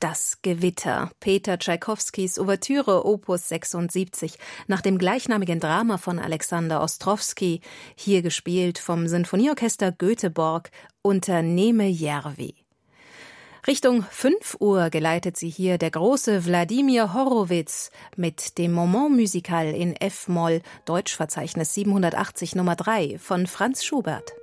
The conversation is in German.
Das Gewitter, Peter Tschaikowskis Ouvertüre Opus 76, nach dem gleichnamigen Drama von Alexander Ostrowski, hier gespielt vom Sinfonieorchester Göteborg unter Neme Järvi. Richtung 5 Uhr geleitet sie hier der große Wladimir Horowitz mit dem Moment musical in F-Moll, Deutschverzeichnis 780 Nummer 3 von Franz Schubert.